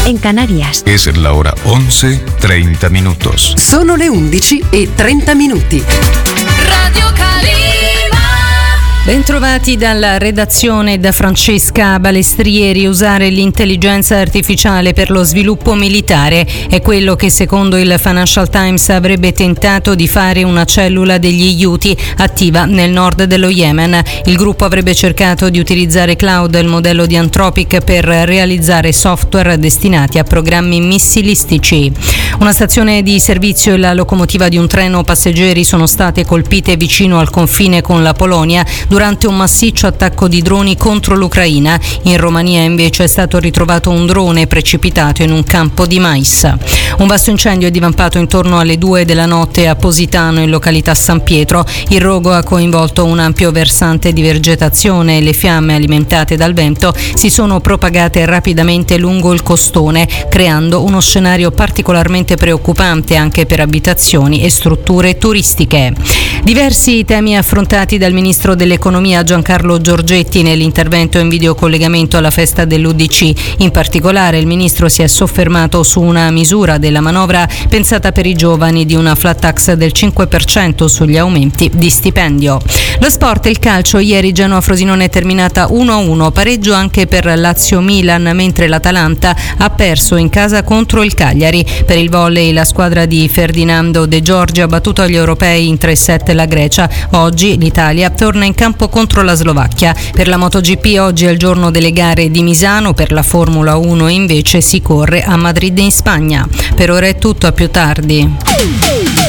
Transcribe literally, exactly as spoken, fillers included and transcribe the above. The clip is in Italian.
en Canarias. Es la hora once treinta minutos. Sono le undici e trenta minuti. Radio Calima. Bentrovati dalla redazione da Francesca Balestrieri. Usare l'intelligenza artificiale per lo sviluppo militare è quello che secondo il Financial Times avrebbe tentato di fare una cellula degli Houthi attiva nel nord dello Yemen. Il gruppo avrebbe cercato di utilizzare Cloud, il modello di Anthropic, per realizzare software destinati a programmi missilistici. Una stazione di servizio e la locomotiva di un treno passeggeri sono state colpite vicino al confine con la Polonia durante un massiccio attacco di droni contro l'Ucraina. In Romania invece è stato ritrovato un drone precipitato in un campo di mais. Un vasto incendio è divampato intorno alle due della notte a Positano, in località San Pietro. Il rogo ha coinvolto un ampio versante di vegetazione e le fiamme, alimentate dal vento, si sono propagate rapidamente lungo il costone, creando uno scenario particolarmente preoccupante anche per abitazioni e strutture turistiche. Diversi temi affrontati dal ministro dell'Economia Giancarlo Giorgetti nell'intervento in videocollegamento alla festa dell'U D C. In particolare il ministro si è soffermato su una misura della manovra pensata per i giovani di una flat tax del cinque per cento sugli aumenti di stipendio. Lo sport e il calcio. Ieri Genoa-Frosinone è terminata uno a uno, pareggio anche per Lazio-Milan, mentre l'Atalanta ha perso in casa contro il Cagliari. Per il volley la squadra di Ferdinando De Giorgi ha battuto agli europei in tre sette la Grecia. Oggi l'Italia torna in campo contro la Slovacchia. Per la MotoGP oggi è il giorno delle gare di Misano, per la Formula uno invece si corre a Madrid in Spagna. Per ora è tutto, a più tardi.